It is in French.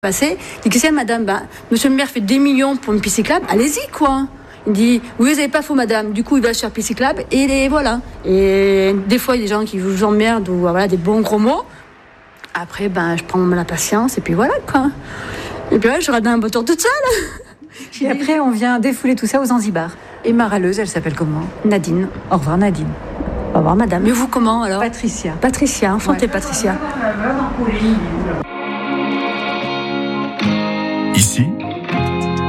passé. Il dit, qu'est-ce que madame? Monsieur le maire fait des millions pour une piste cyclable, allez-y, quoi. Il dit, oui, vous n'avez pas faux, madame. Du coup, il va sur piste cyclable et voilà. Et des fois, il y a des gens qui vous emmerdent ou voilà, des bons gros mots. Après, je prends la patience et puis voilà, quoi. Et puis je rade un beau tour toute seule. Et après, on vient défouler tout ça aux Zanzibar. Et ma râleuse, elle s'appelle comment? Nadine. Au revoir, Nadine. Au revoir, madame. Mais vous, comment, alors? Patricia. Patricia, enchantée, Ouais. Patricia.